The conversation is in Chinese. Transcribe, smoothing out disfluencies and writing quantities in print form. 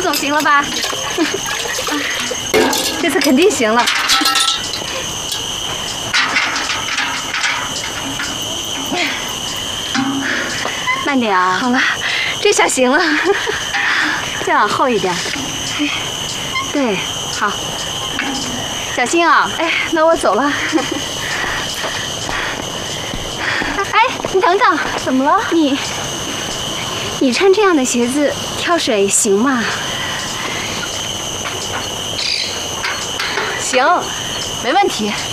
总行了吧？这次肯定行了。慢点啊！好了，这下行了。再往后一点。对，好。小心啊！哎，那我走了。哎，你等等，怎么了？你穿这样的鞋子跳水行吗？ 行，没问题。